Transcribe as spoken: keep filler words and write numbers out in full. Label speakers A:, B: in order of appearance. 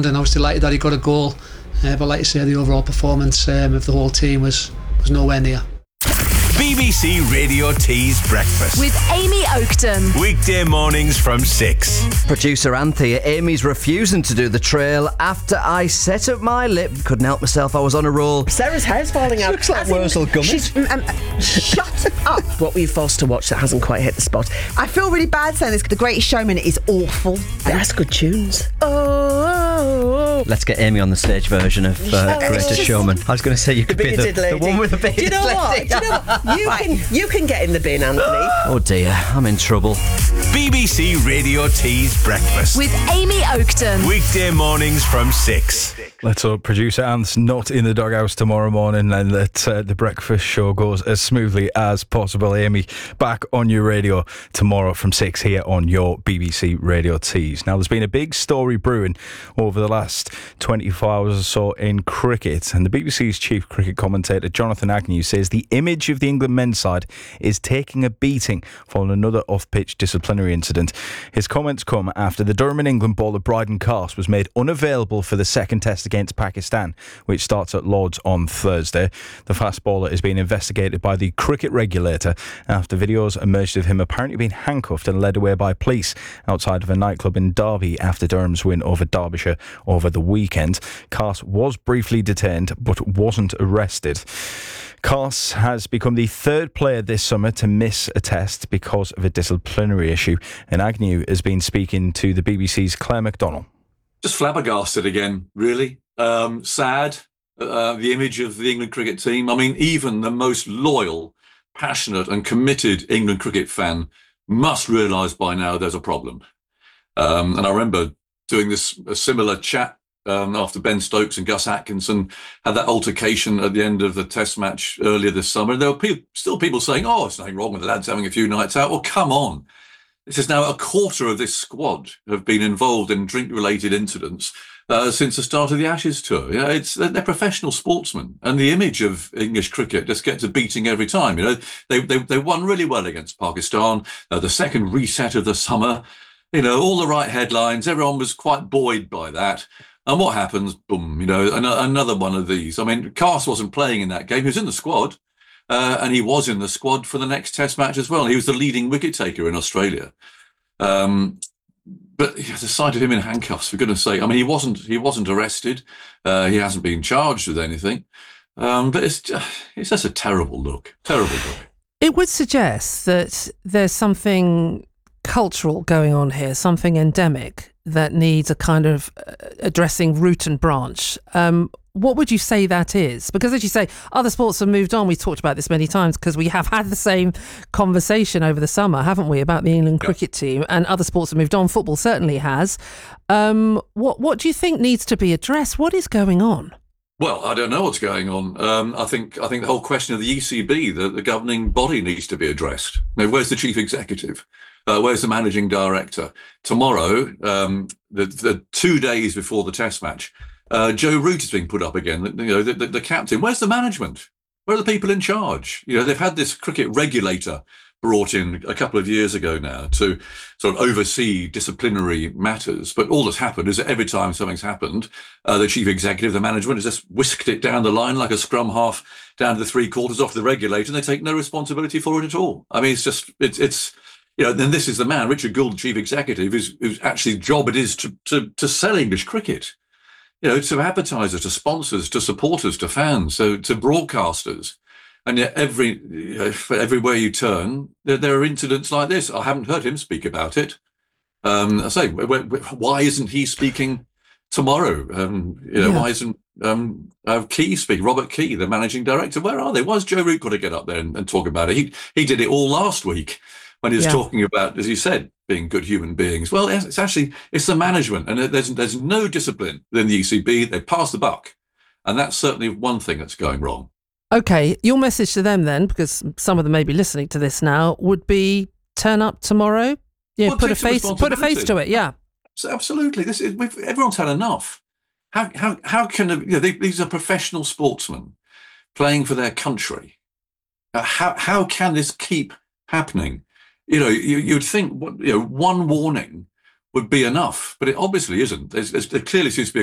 A: ground, and I was delighted that he got a goal. Uh, but like I say, the overall performance um, of the whole team was, was nowhere near.
B: B B C Radio T's Breakfast
C: with Amy Oakton.
B: Weekday mornings from six.
D: Producer Anthea, Amy's refusing to do the trail after I set up my lip. Couldn't help myself, I was on a roll.
E: Sarah's hair's falling out.
D: Looks like Wurzel Gummit.
E: She's, um, shut up. What were you forced to watch that hasn't quite hit the spot?
F: I feel really bad saying this. The Greatest Showman is awful.
E: It has good tunes.
F: Oh,
D: Let's get Amy on the stage version of uh,
E: Oh,
D: Greatest
E: just-
D: Showman. I was going to say you could
E: The
D: be the,
E: bearded lady.
D: the one with the bearded
E: Do you know what?
D: lady.
E: Do you know what? You can, you can get in the bin, Anthony.
D: Oh dear, I'm in trouble.
B: B B C Radio T's Breakfast
C: With Amy Oakton.
B: weekday mornings from six.
G: Let's hope producer Anth's not in the doghouse tomorrow morning and that uh, the breakfast show goes as smoothly as possible. Amy, back on your radio tomorrow from six here on your B B C Radio Tees. Now, there's been a big story brewing over the last twenty-four hours or so in cricket, and the B B C's chief cricket commentator Jonathan Agnew says the image of the England men's side is taking a beating following another off-pitch disciplinary incident. His comments come after the Durham and England bowler Bryden Cast was made unavailable for the second test against Pakistan, which starts at Lord's on Thursday. The fast bowler is being investigated by the cricket regulator after videos emerged of him apparently being handcuffed and led away by police outside of a nightclub in Derby after Durham's win over Derbyshire over the weekend. Cast was briefly detained but wasn't arrested. Cast has become the third player this summer to miss a test because of a disciplinary issue, and Agnew has been speaking to the B B C's Claire McDonnell.
H: Just flabbergasted again, really. Um, sad, uh, the image of the England cricket team. I mean, even the most loyal, passionate and committed England cricket fan must realise by now there's a problem. Um, and I remember doing this a similar chat um, after Ben Stokes and Gus Atkinson had that altercation at the end of the Test match earlier this summer. And there were pe- still people saying, oh, there's nothing wrong with the lads having a few nights out. Well, come on. This is now a quarter of this squad have been involved in drink-related incidents uh, since the start of the Ashes tour. You know, it's they're professional sportsmen, and the image of English cricket just gets a beating every time. You know, they they, they won really well against Pakistan. Uh, the second reset of the summer, you know, all the right headlines. Everyone was quite buoyed by that. And what happens? Boom! You know, an- another one of these. I mean, Cast wasn't playing in that game. He was in the squad. Uh, and he was in the squad for the next Test match as well. He was the leading wicket taker in Australia. Um, but the sight of him in handcuffs, for goodness sake, I mean, he wasn't he wasn't arrested. Uh, he hasn't been charged with anything. Um, but it's just, it's just a terrible look. Terrible look.
I: It would suggest that there's something cultural going on here, something endemic that needs a kind of uh, addressing root and branch. Um, what would you say that is? Because as you say, other sports have moved on. We've talked about this many times because we have had the same conversation over the summer, haven't we, about the England
H: Yeah.
I: cricket team, and other sports have moved on. Football certainly has. Um, what, what do you think needs to be addressed? What is going on?
H: Well, I don't know what's going on. Um, I think I think the whole question of the E C B, the, the governing body, needs to be addressed. Now, where's the chief executive? Uh, where's the managing director? Tomorrow, um, the, the two days before the Test match, uh, Joe Root is being put up again. You know, the, the, the captain. Where's the management? Where are the people in charge? You know, they've had this cricket regulator brought in a couple of years ago now to sort of oversee disciplinary matters. But all that's happened is that every time something's happened, uh, the chief executive, the management, has just whisked it down the line like a scrum half down to the three quarters off the regulator, and they take no responsibility for it at all. I mean, it's just, it's, it's you know, then this is the man, Richard Gould, the chief executive, whose, whose actually job it is to, to, to sell English cricket, you know, to advertisers, to sponsors, to supporters, to fans, so to broadcasters. And yet every, you know, everywhere you turn, there, there are incidents like this. I haven't heard him speak about it. Um, I say, why isn't he speaking tomorrow? Um, you know,
I: Yeah.
H: why isn't um, uh, Key speak? Robert Key, the managing director. Where are they? Why's Joe Root got to get up there and, and talk about it? He he did it all last week when he was
I: Yeah.
H: talking about, as you said, being good human beings. Well, it's it's actually it's the management, and there's there's no discipline within the E C B. They pass the buck, and that's certainly one thing that's going wrong.
I: Okay, your message to them then, because some of them may be listening to this now, would be turn up tomorrow. Yeah,
H: Well,
I: put a
H: take some
I: face, put a face to it. Yeah.
H: So absolutely, this is we've, everyone's had enough. How how how can you know, they, these are professional sportsmen playing for their country? Uh, how how can this keep happening? You know, you, you'd think you know one warning would be enough, but it obviously isn't. There's, there's, there clearly seems to be a